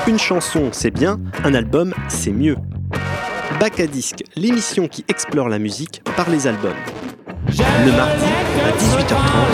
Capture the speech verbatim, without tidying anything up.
Une chanson, c'est bien, un album, c'est mieux. Bac à disque, l'émission qui explore la musique par les albums. Le mardi à dix-huit heures trente